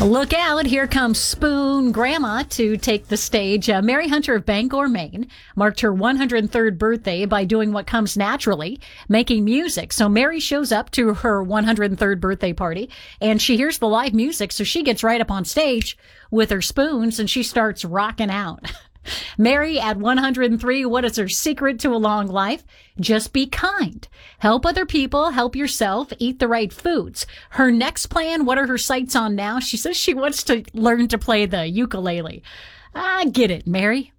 Look out, here comes Spoon Grandma to take the stage. Mary Hunter of Bangor, Maine, marked her 103rd birthday by doing what comes naturally, making music. So Mary shows up to her 103rd birthday party, and she hears the live music, so she gets right up on stage with her spoons, and she starts rocking out. Mary, at 103, what is her secret to a long life? Just be kind. Help other people, help yourself, eat the right foods. Her next plan, what are her sights on now? She says she wants to learn to play the ukulele. I get it, Mary.